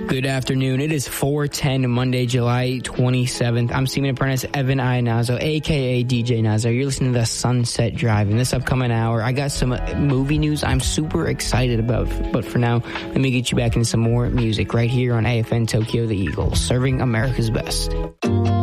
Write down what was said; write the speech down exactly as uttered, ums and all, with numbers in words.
Good afternoon. It is four ten Monday, July twenty-seventh. I'm Steven Apprentice, Evan Iannazo, a k a. D J Nazo. You're listening to The Sunset Drive. In this upcoming hour, I got some movie news I'm super excited about. But for now, let me get you back into some more music right here on A F N Tokyo The Eagle, serving America's best.